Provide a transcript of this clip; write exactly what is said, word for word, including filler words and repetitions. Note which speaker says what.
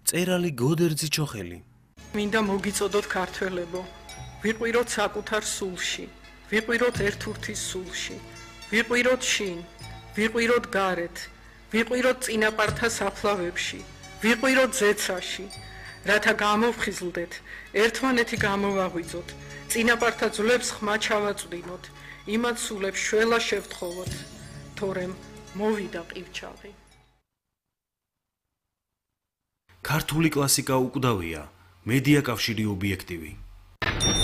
Speaker 1: წერალი გოდერძი ჩოხელი.
Speaker 2: მინდა მოგიწოდოთ ქართველებო, ვიყვიროთ საკუთარ სულში, ვიყვიროთ ერთურთის სულში, ვიყვიროთ შინ, ვიყვიროთ გარეთ, ვიყვიროთ წინაპართა საფლავებში, ვიყვიროთ ზეცაში, რათა გამოვხიზლდეთ, ერთმანეთი გამოვაღვიძოთ, წინაპართა ძვლებს ხმა ჩავაწვდინოთ, იმათ სულებს შველა შევთხოვოთ, თორემ მოვიდა ყივჩაღი.
Speaker 1: ქართული კლასიკა უკვდავია, მედია კავშირი ობიექტივი.